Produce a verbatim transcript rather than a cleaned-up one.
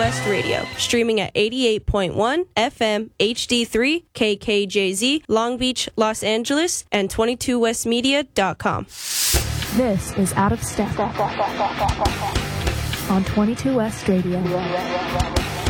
West Radio, streaming at eighty-eight point one F M H D three K K J Z, Long Beach, Los Angeles, and twenty-two west media dot com. This is Out of Step on twenty-two West Radio.